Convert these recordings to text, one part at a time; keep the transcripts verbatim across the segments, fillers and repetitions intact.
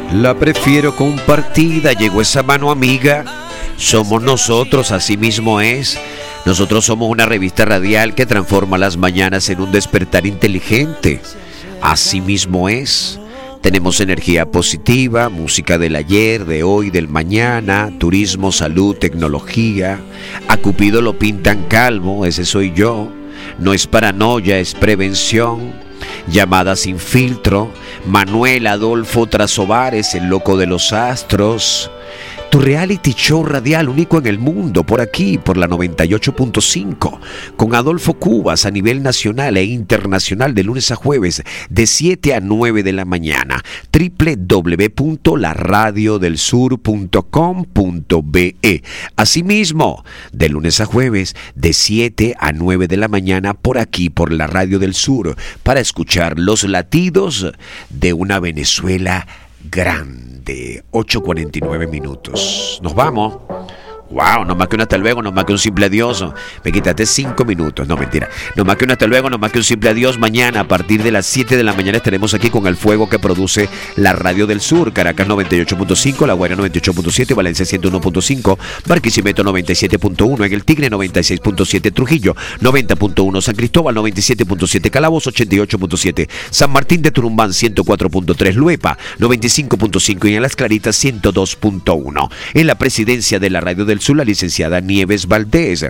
La prefiero compartida, llegó esa mano amiga. Somos nosotros, así mismo es. Nosotros somos una revista radial que transforma las mañanas en un despertar inteligente. Así mismo es. Tenemos energía positiva, música del ayer, de hoy, del mañana, turismo, salud, tecnología. A Cupido lo pintan calmo, ese soy yo. No es paranoia, es prevención. Llamada sin filtro. Manuel Adolfo Trasovares, el loco de los astros. Tu reality show radial único en el mundo, por aquí, por la noventa y ocho punto cinco, con Adolfo Cubas a nivel nacional e internacional de lunes a jueves, de siete a nueve de la mañana. doble u doble u doble u punto la radio del sur punto com punto be. Asimismo, de lunes a jueves, de siete a nueve de la mañana, por aquí, por la Radio del Sur, para escuchar los latidos de una Venezuela grande. Ocho cuarenta y nueve minutos. Nos vamos. Wow, no más que un hasta luego, no más que un simple adiós. Me quitaste cinco minutos, no mentira. No más que un hasta luego, no más que un simple adiós. Mañana a partir de las siete de la mañana estaremos aquí con el fuego que produce la Radio del Sur. Caracas noventa y ocho punto cinco, La Guaira noventa y ocho punto siete, Valencia ciento uno punto cinco, Barquisimeto noventa y siete punto uno, en el Tigre noventa y seis punto siete, Trujillo noventa punto uno, San Cristóbal noventa y siete punto siete, Calabozo ochenta y ocho punto siete, San Martín de Turumbán ciento cuatro punto tres, Luepa noventa y cinco punto cinco y en Las Claritas ciento dos punto uno. En la presidencia de la Radio del Sur, la licenciada Nieves Valdés.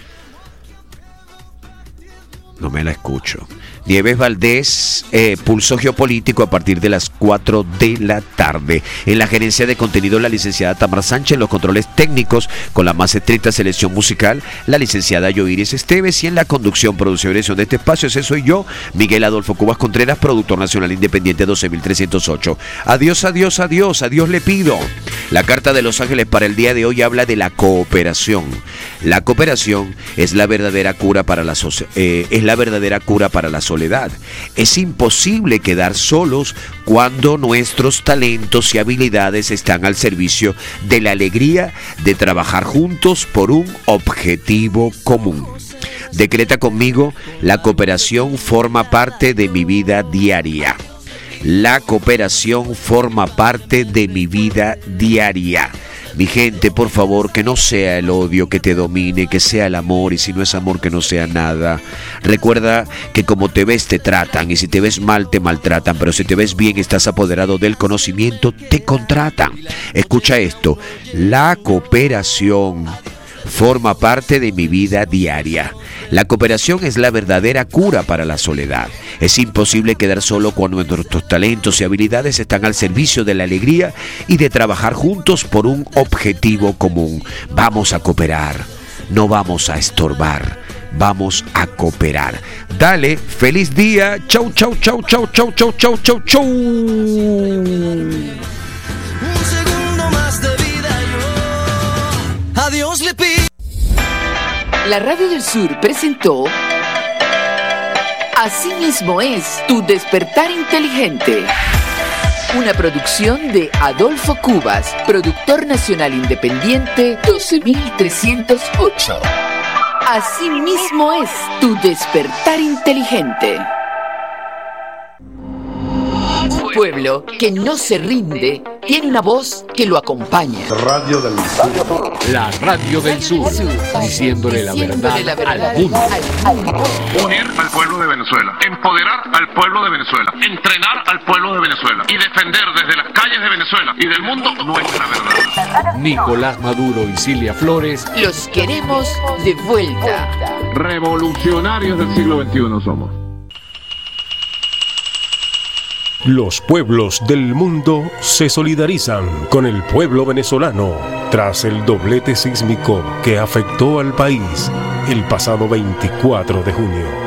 No me la escucho. Nieves Valdés, eh, pulso geopolítico a partir de las cuatro de la tarde. En la gerencia de contenido, la licenciada Tamara Sánchez. En los controles técnicos, con la más estricta selección musical, la licenciada Yoiris Esteves. Y en la conducción, producción y dirección de este espacio, ese soy yo, Miguel Adolfo Cubas Contreras, productor nacional independiente doce mil trescientos ocho. Adiós, adiós, adiós, adiós le pido. La Carta de Los Ángeles para el día de hoy habla de la cooperación. La cooperación es la verdadera cura para la so- eh, es la verdadera cura para la soledad. Es imposible quedar solos cuando nuestros talentos y habilidades están al servicio de la alegría de trabajar juntos por un objetivo común. Decreta conmigo: la cooperación forma parte de mi vida diaria. La cooperación forma parte de mi vida diaria. Mi gente, por favor, que no sea el odio que te domine, que sea el amor, y si no es amor, que no sea nada. Recuerda que como te ves, te tratan, y si te ves mal, te maltratan, pero si te ves bien, estás apoderado del conocimiento, te contratan. Escucha esto: la cooperación forma parte de mi vida diaria. La cooperación es la verdadera cura para la soledad. Es imposible quedar solo cuando nuestros talentos y habilidades están al servicio de la alegría y de trabajar juntos por un objetivo común. Vamos a cooperar, no vamos a estorbar, vamos a cooperar. Dale, feliz día. Chau, chau, chau, chau, chau, chau, chau, chau, chau. Un segundo más de vida yo a Dios le pido. La Radio del Sur presentó Así mismo es, tu despertar inteligente. Una producción de Adolfo Cubas, productor nacional independiente doce mil trescientos ocho. Así mismo es, tu despertar inteligente. Un pueblo que no se rinde tiene una voz que lo acompaña. Radio del Sur. La Radio del Sur, diciéndole la verdad, la verdad al mundo. al mundo. Unir al pueblo de Venezuela, empoderar al pueblo de Venezuela, entrenar al pueblo de Venezuela y defender desde las calles de Venezuela y del mundo nuestra verdad. Nicolás Maduro y Cilia Flores. Los queremos de vuelta. Revolucionarios del siglo veintiuno somos. Los pueblos del mundo se solidarizan con el pueblo venezolano tras el doblete sísmico que afectó al país el pasado veinticuatro de junio.